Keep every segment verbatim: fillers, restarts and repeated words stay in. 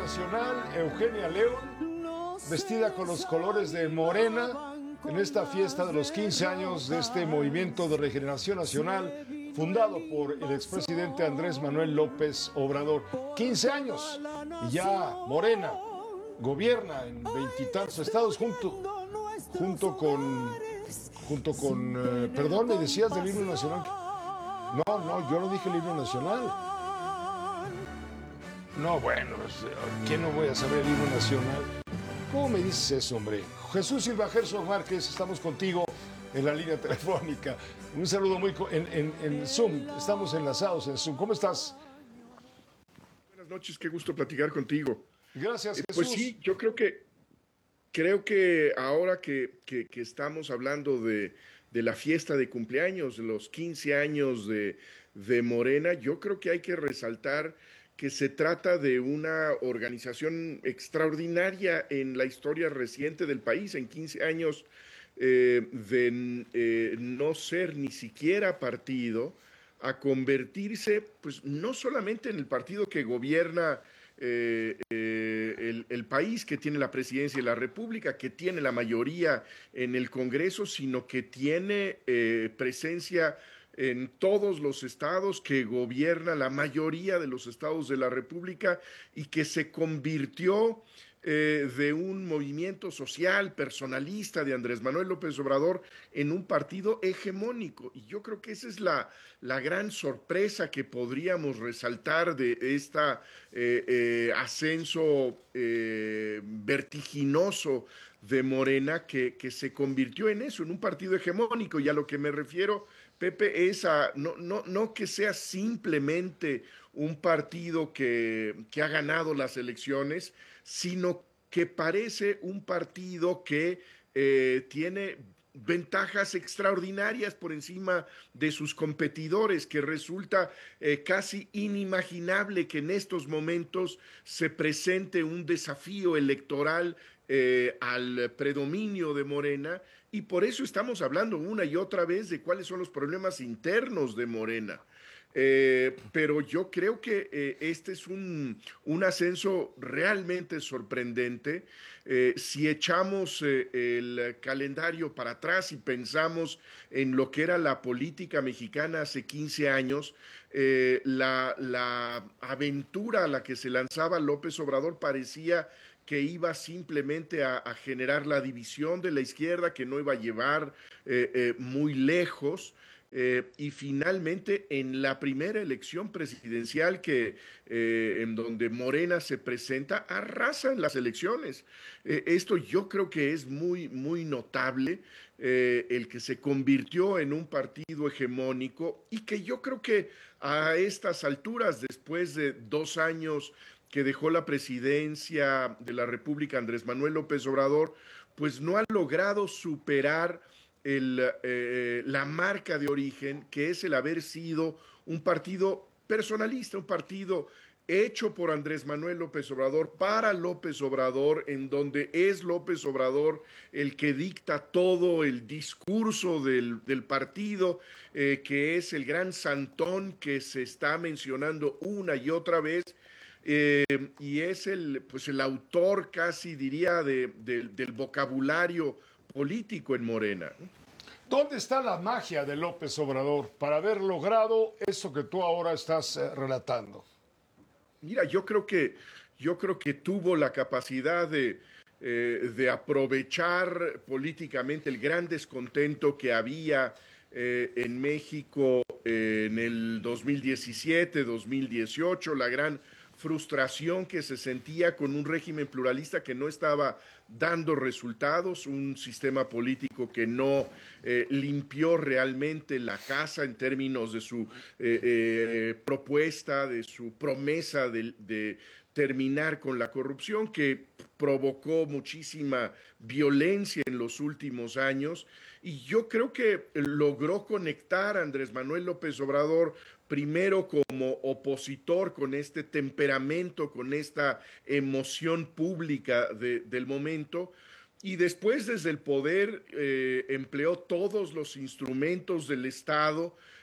Nacional, Eugenia León, vestida con los colores de Morena, en esta fiesta de los quince años de este Movimiento de Regeneración Nacional, fundado por el expresidente Andrés Manuel López Obrador. quince años, y ya Morena gobierna en veintitantos estados junto, junto con, junto con, eh, perdón, me decías del himno nacional. No, no, yo no dije el himno nacional. No, bueno, ¿qué no voy a saber el himno nacional? ¿Cómo me dices eso, hombre? Jesús Silva Gerson Márquez, estamos contigo en la línea telefónica. Un saludo muy... En, en, en Zoom, estamos enlazados en Zoom. ¿Cómo estás? Buenas noches, qué gusto platicar contigo. Gracias, eh, Jesús. Pues sí, yo creo que, creo que ahora que, que, que estamos hablando de, de la fiesta de cumpleaños, de los quince años de, de Morena, yo creo que hay que resaltar que se trata de una organización extraordinaria en la historia reciente del país. En quince años eh, de eh, no ser ni siquiera partido, a convertirse, pues, no solamente en el partido que gobierna eh, eh, el, el país, que tiene la presidencia de la República, que tiene la mayoría en el Congreso, sino que tiene eh, presencia en todos los estados, que gobierna la mayoría de los estados de la República y que se convirtió eh, de un movimiento social personalista de Andrés Manuel López Obrador en un partido hegemónico. Y yo creo que esa es la, la gran sorpresa que podríamos resaltar de este eh, eh, ascenso eh, vertiginoso de Morena, que, que se convirtió en eso, en un partido hegemónico. Y a lo que me refiero, Pepe, es a, no, no, no que sea simplemente un partido que, que ha ganado las elecciones, sino que parece un partido que eh, tiene ventajas extraordinarias por encima de sus competidores, que resulta eh, casi inimaginable que en estos momentos se presente un desafío electoral eh, al predominio de Morena. Y por eso estamos hablando una y otra vez de cuáles son los problemas internos de Morena. Eh, pero yo creo que eh, este es un, un ascenso realmente sorprendente. Eh, si echamos eh, el calendario para atrás y pensamos en lo que era la política mexicana hace quince años, eh, la, la aventura a la que se lanzaba López Obrador parecía que iba simplemente a, a generar la división de la izquierda, que no iba a llevar eh, eh, muy lejos. Eh, y finalmente, en la primera elección presidencial que, eh, en donde Morena se presenta, arrasa en las elecciones. Eh, esto yo creo que es muy, muy notable, eh, el que se convirtió en un partido hegemónico, y que yo creo que a estas alturas, después de dos años que dejó la presidencia de la República Andrés Manuel López Obrador, pues no ha logrado superar el, eh, la marca de origen, que es el haber sido un partido personalista, un partido hecho por Andrés Manuel López Obrador, para López Obrador, en donde es López Obrador el que dicta todo el discurso del, del partido, eh, que es el gran santón que se está mencionando una y otra vez. Eh, y es el, pues el autor, casi diría, de, de, del vocabulario político en Morena. ¿Dónde está la magia de López Obrador para haber logrado eso que tú ahora estás eh, relatando? Mira, yo creo que, yo creo que tuvo la capacidad de, eh, de aprovechar políticamente el gran descontento que había eh, en México eh, en el dos mil diecisiete, dos mil dieciocho, la gran frustración que se sentía con un régimen pluralista que no estaba dando resultados, un sistema político que no eh, limpió realmente la casa en términos de su eh, eh, propuesta, de su promesa de, de terminar con la corrupción, que provocó muchísima violencia en los últimos años. Y yo creo que logró conectar a Andrés Manuel López Obrador primero como opositor, con este temperamento, con esta emoción pública de, del momento, y después desde el poder eh, empleó todos los instrumentos del Estado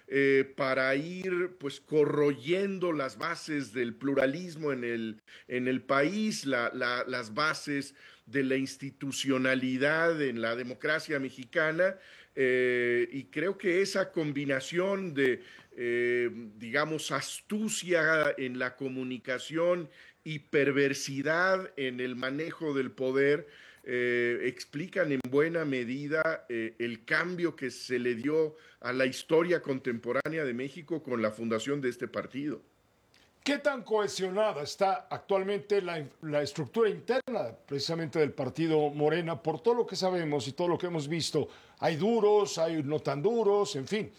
eh, para ir pues corroyendo las bases del pluralismo en el, en el país, la, la, las bases de la institucionalidad en la democracia mexicana, eh, y creo que esa combinación de, eh, digamos, astucia en la comunicación y perversidad en el manejo del poder, eh, explican en buena medida eh, el cambio que se le dio a la historia contemporánea de México con la fundación de este partido. ¿Qué tan cohesionada está actualmente la, la, estructura interna precisamente del partido Morena por todo lo que sabemos y todo lo que hemos visto? Hay duros, hay no tan duros, en fin.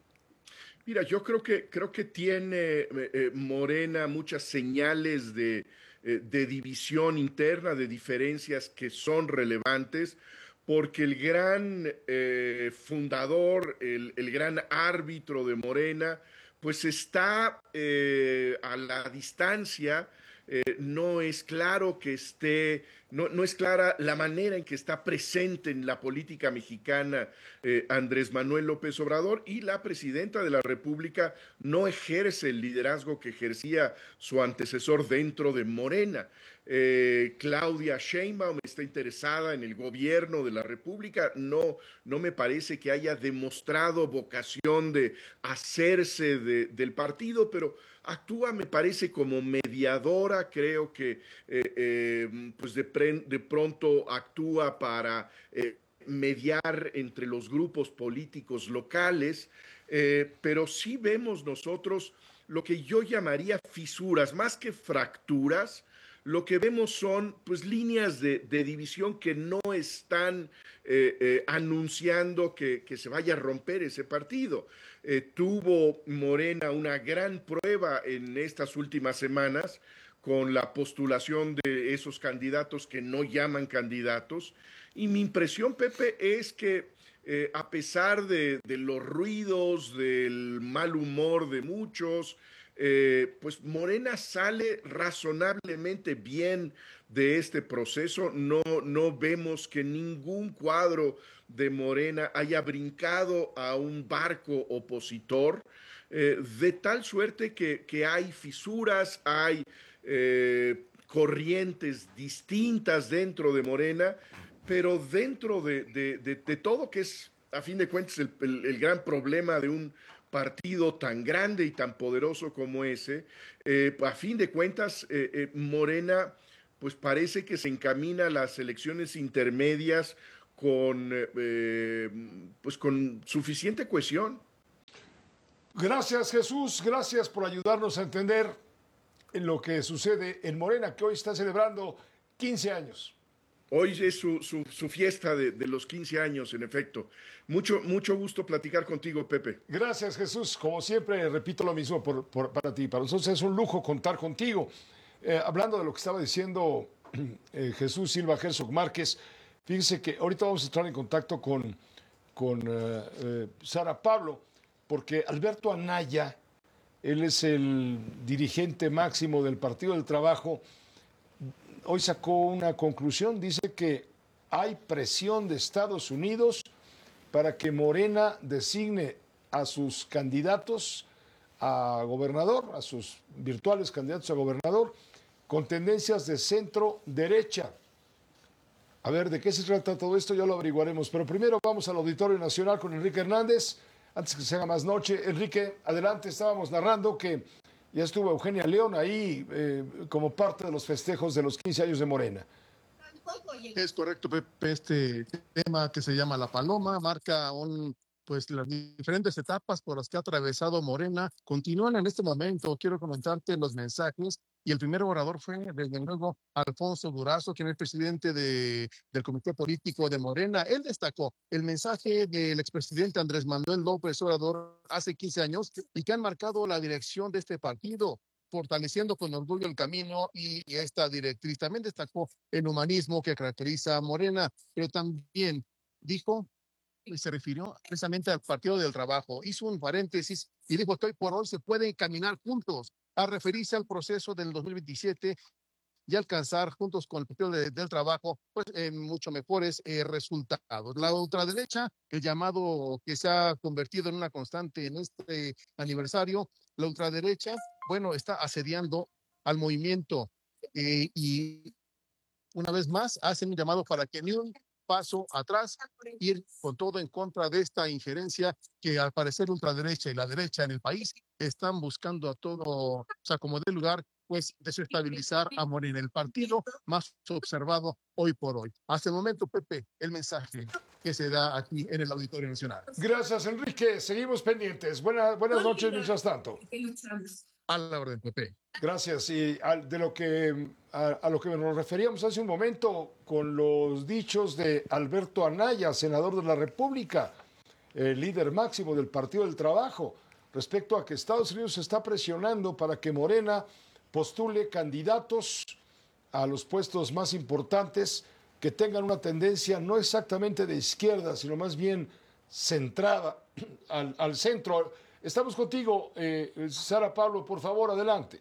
Mira, yo creo que, creo que tiene eh, eh, Morena muchas señales de, eh, de división interna, de diferencias que son relevantes, porque el gran eh, fundador, el, el, gran árbitro de Morena, pues está eh, a la distancia. Eh, no es claro que esté, no, no, es clara la manera en que está presente en la política mexicana eh, Andrés Manuel López Obrador, y la presidenta de la República no ejerce el liderazgo que ejercía su antecesor dentro de Morena. Eh, Claudia Sheinbaum está interesada en el gobierno de la República, no, no me parece que haya demostrado vocación de hacerse de, del partido, pero actúa, me parece, como mediadora. Creo que eh, eh, pues de, pre, de, pronto actúa para eh, mediar entre los grupos políticos locales, eh, pero sí vemos nosotros lo que yo llamaría fisuras, más que fracturas. Lo que vemos son pues líneas de, de división que no están eh, eh, anunciando que, que se vaya a romper ese partido. Eh, tuvo Morena una gran prueba en estas últimas semanas con la postulación de esos candidatos que no llaman candidatos. Y mi impresión, Pepe, es que eh, a pesar de, de los ruidos, del mal humor de muchos, eh, pues Morena sale razonablemente bien de este proceso. No, no vemos que ningún cuadro de Morena haya brincado a un barco opositor, eh, de tal suerte que, que hay fisuras, hay eh, corrientes distintas dentro de Morena, pero dentro de, de, de, de todo, que es a fin de cuentas el, el, el gran problema de un partido tan grande y tan poderoso como ese, eh, a fin de cuentas, eh, eh, Morena pues parece que se encamina a las elecciones intermedias con, eh, pues con suficiente cohesión. Gracias, Jesús, gracias por ayudarnos a entender en lo que sucede en Morena, que hoy está celebrando quince años. Hoy es su, su, su fiesta de, de los quince años, en efecto. Mucho, mucho gusto platicar contigo, Pepe. Gracias, Jesús. Como siempre, repito lo mismo por, por, para ti. Para nosotros es un lujo contar contigo. Eh, hablando de lo que estaba diciendo eh, Jesús Silva Herzog Márquez, fíjense que ahorita vamos a entrar en contacto con, con eh, eh, Sara Pablo, porque Alberto Anaya, él es el dirigente máximo del Partido del Trabajo, hoy sacó una conclusión, dice que hay presión de Estados Unidos para que Morena designe a sus candidatos a gobernador, a sus virtuales candidatos a gobernador, con tendencias de centro derecha. A ver, ¿de qué se trata todo esto? Ya lo averiguaremos. Pero primero vamos al Auditorio Nacional con Enrique Hernández, antes que se haga más noche. Enrique, adelante, estábamos narrando que ya estuvo Eugenia León ahí eh, como parte de los festejos de los quince años de Morena. Es correcto, Pepe. Este tema que se llama La Paloma marca un, pues las diferentes etapas por las que ha atravesado Morena. Continúan en este momento. Quiero comentarte los mensajes. Y el primer orador fue, desde luego, Alfonso Durazo, quien es presidente de, del Comité Político de Morena. Él destacó el mensaje del expresidente Andrés Manuel López Obrador hace quince años y que han marcado la dirección de este partido, fortaleciendo con orgullo el camino y esta directriz. También destacó el humanismo que caracteriza a Morena, pero también dijo y se refirió precisamente al Partido del Trabajo. Hizo un paréntesis y dijo que hoy por hoy se pueden caminar juntos, a referirse al proceso del dos mil veintisiete y alcanzar juntos con el Partido de, del Trabajo pues eh, mucho mejores eh, resultados. La ultraderecha, el llamado que se ha convertido en una constante en este aniversario, la ultraderecha, bueno, está asediando al movimiento eh, y una vez más hacen un llamado para que ni un paso atrás, ir con todo en contra de esta injerencia que al parecer ultraderecha y la derecha en el país están buscando a todo, o sea, como de lugar, pues desestabilizar a Morena, el partido más observado hoy por hoy. Hasta el momento, Pepe, el mensaje que se da aquí en el Auditorio Nacional. Gracias, Enrique. Seguimos pendientes. Buena, buenas noches, mientras tanto. A la orden, Pepe. Gracias. Y a, de lo que, a, a lo que nos referíamos hace un momento con los dichos de Alberto Anaya, senador de la República, el líder máximo del Partido del Trabajo, respecto a que Estados Unidos está presionando para que Morena postule candidatos a los puestos más importantes que tengan una tendencia no exactamente de izquierda, sino más bien centrada al, al centro. Estamos contigo, eh, Sara Pablo, por favor, adelante.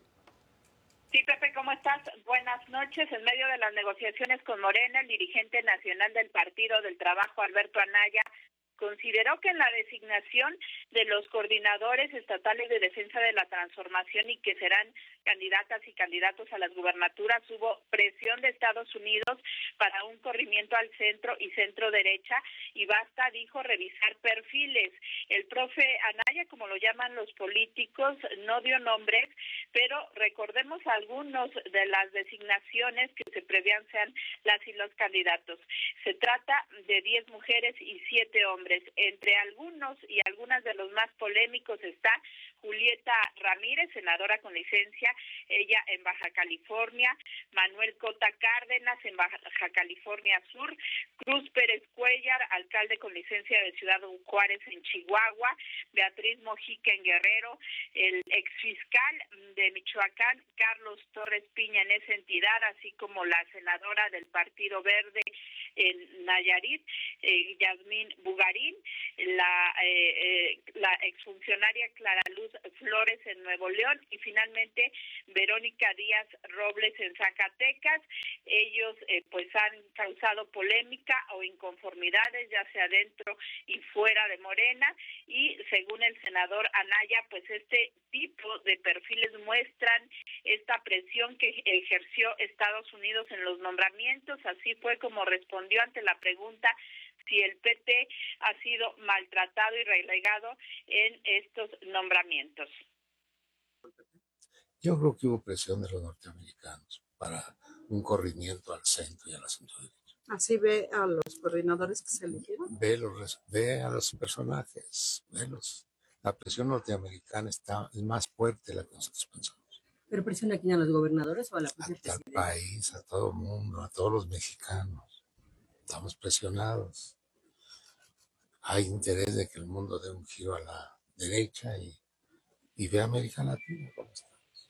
Sí, Pepe, ¿cómo estás? Buenas noches. En medio de las negociaciones con Morena, el dirigente nacional del Partido del Trabajo, Alberto Anaya, consideró que en la designación de los coordinadores estatales de defensa de la transformación y que serán candidatas y candidatos a las gubernaturas hubo presión de Estados Unidos para un corrimiento al centro y centro derecha y basta, dijo, revisar perfiles. El profe Anaya, como lo llaman los políticos, no dio nombres, pero recordemos algunos de las designaciones que se prevían sean las y los candidatos. Se trata de diez mujeres y siete hombres. Entre algunos y algunas de los más polémicos está Julieta Ramírez, senadora con licencia, ella en Baja California, Manuel Cota Cárdenas en Baja California Sur, Cruz Pérez Cuellar, alcalde con licencia de Ciudad Juárez en Chihuahua, Beatriz Mojica en Guerrero, el exfiscal de Michoacán, Carlos Torres Piña en esa entidad, así como la senadora del Partido Verde en Nayarit, eh, Yasmín Bugarín, la, eh, eh, la exfuncionaria Clara Luz Flores en Nuevo León y finalmente Verónica Díaz Robles en Zacatecas. Ellos eh, pues han causado polémica o inconformidades ya sea dentro y fuera de Morena y según el senador Anaya pues este tipo de perfiles muestran esta presión que ejerció Estados Unidos en los nombramientos. Así fue como respondió ante la pregunta si el P T ha sido maltratado y relegado en estos nombramientos. Yo creo que hubo presión de los norteamericanos para un corrimiento al centro y a la centro derecha. ¿Así ve a los coordinadores que se eligieron? Ve, los, ve a los personajes, velos. La presión norteamericana está es más fuerte de la que nosotros pensamos. ¿Pero presiona aquí a los gobernadores o a la propia Al país, a todo el mundo, a todos los mexicanos. Estamos presionados. Hay interés de que el mundo dé un giro a la derecha y, y ve a América Latina cómo estamos.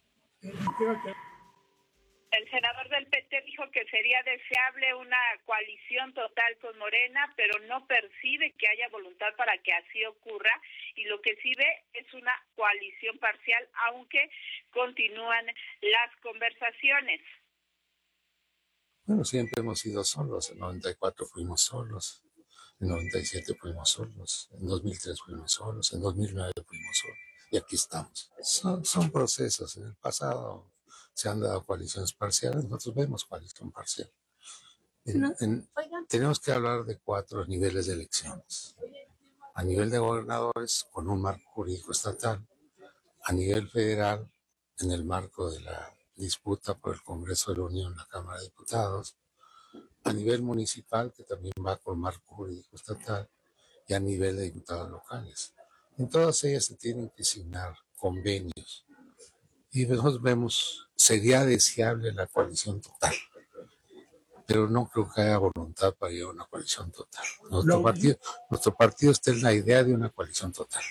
El senador del P T dijo que sería deseable una coalición total con Morena, pero no percibe que haya voluntad para que así ocurra y lo que sí ve es una coalición parcial, aunque continúan las conversaciones. Bueno, siempre hemos sido solos. En noventa y cuatro fuimos solos, en noventa y siete fuimos solos, en dos mil tres fuimos solos, en dos mil nueve fuimos solos y aquí estamos. Son, son procesos. En el pasado se han dado coaliciones parciales, nosotros vemos coalición parcial. En, en, tenemos que hablar de cuatro niveles de elecciones. A nivel de gobernadores, con un marco jurídico estatal. A nivel federal, en el marco de la disputa por el Congreso de la Unión, la Cámara de Diputados. A nivel municipal, que también va con marco jurídico estatal. Y a nivel de diputados locales. En todas ellas se tienen que signar convenios. Y nosotros vemos, sería deseable la coalición total, pero no creo que haya voluntad para ir a una coalición total. Nuestro partido, nuestro partido está en la idea de una coalición total.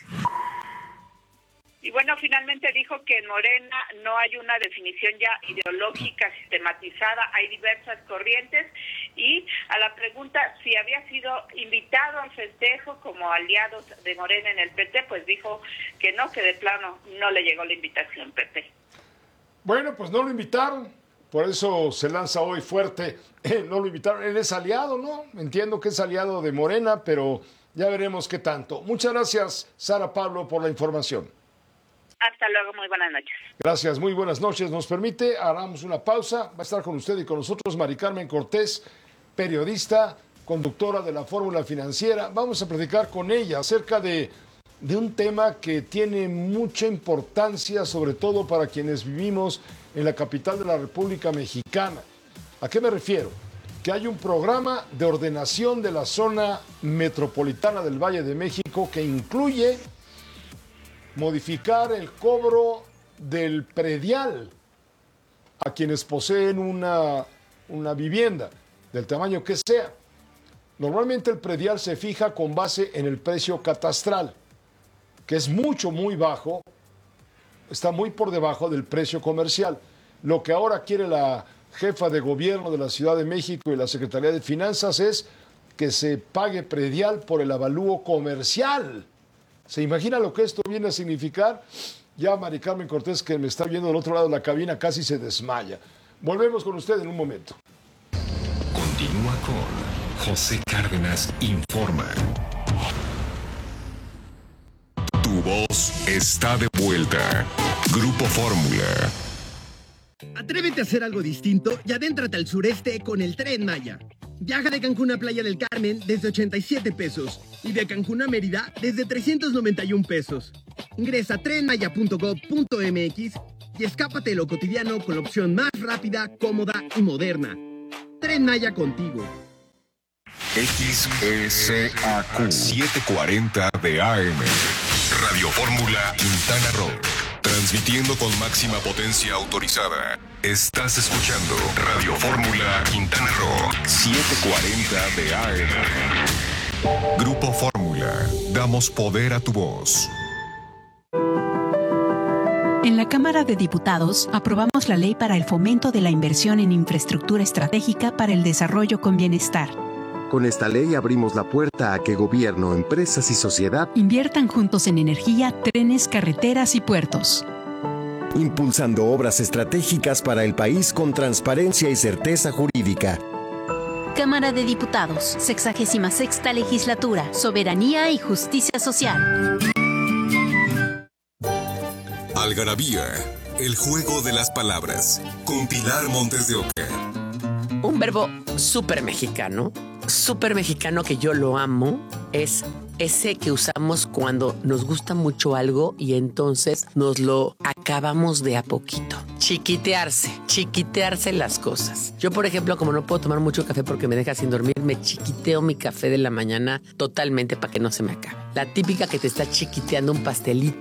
Y bueno, finalmente dijo que en Morena no hay una definición ya ideológica sistematizada, hay diversas corrientes y a la pregunta si había sido invitado al festejo como aliados de Morena en el P T, pues dijo que no, que de plano no le llegó la invitación, Pepe. Bueno, pues no lo invitaron, por eso se lanza hoy fuerte. Eh, no lo invitaron, él es aliado, ¿no? Entiendo que es aliado de Morena, pero ya veremos qué tanto. Muchas gracias, Sara Pablo, por la información. Hasta luego, muy buenas noches. Gracias, muy buenas noches. Nos permite, hagamos una pausa. Va a estar con usted y con nosotros Mari Carmen Cortés, periodista, conductora de la Fórmula Financiera. Vamos a platicar con ella acerca de, de un tema que tiene mucha importancia, sobre todo para quienes vivimos en la capital de la República Mexicana. ¿A qué me refiero? Que hay un programa de ordenación de la zona metropolitana del Valle de México que incluye modificar el cobro del predial a quienes poseen una, una vivienda, del tamaño que sea. Normalmente el predial se fija con base en el precio catastral, que es mucho, muy bajo, está muy por debajo del precio comercial. Lo que ahora quiere la jefa de gobierno de la Ciudad de México y la Secretaría de Finanzas es que se pague predial por el avalúo comercial. ¿Se imagina lo que esto viene a significar? Ya Mari Carmen Cortés, que me está viendo del otro lado de la cabina, casi se desmaya. Volvemos con usted en un momento. Continúa con José Cárdenas Informa. Tu voz está de vuelta. Grupo Fórmula. Atrévete a hacer algo distinto y adéntrate al sureste con el Tren Maya. Viaja de Cancún a Playa del Carmen desde ochenta y siete pesos y de Cancún a Mérida desde trescientos noventa y un pesos. Ingresa a tren maya punto gob punto m x y escápate de lo cotidiano con la opción más rápida, cómoda y moderna. Tren Maya contigo. X S A Q setecientos cuarenta de A M. Radio Fórmula Quintana Roo. Transmitiendo con máxima potencia autorizada. Estás escuchando Radio Fórmula Quintana Roo setecientos cuarenta de A M. Grupo Fórmula. Damos poder a tu voz. En la Cámara de Diputados aprobamos la Ley para el Fomento de la Inversión en Infraestructura Estratégica para el Desarrollo con Bienestar. Con esta ley abrimos la puerta a que gobierno, empresas y sociedad inviertan juntos en energía, trenes, carreteras y puertos. Impulsando obras estratégicas para el país con transparencia y certeza jurídica. Cámara de Diputados, sexagésima sexta Legislatura, Soberanía y Justicia Social. Algarabía, el juego de las palabras, con Pilar Montes de Oca. Un verbo súper mexicano, súper mexicano que yo lo amo, es ese que usamos cuando nos gusta mucho algo y entonces nos lo acabamos de a poquito. Chiquitearse, chiquitearse las cosas. Yo, por ejemplo, como no puedo tomar mucho café porque me deja sin dormir, me chiquiteo mi café de la mañana totalmente para que no se me acabe. La típica que te está chiquiteando un pastelito